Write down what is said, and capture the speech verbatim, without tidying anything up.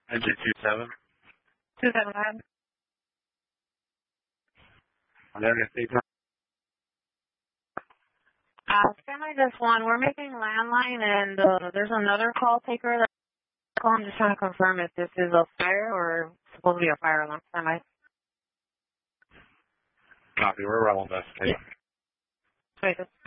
N G two seven. two seven five. On area state. Uh, family just one. We're making landline, and uh, there's another call taker. That I'm just trying to confirm if this is a fire or supposed to be a fire alarm. Family. Copy. We're well investigating. Wait,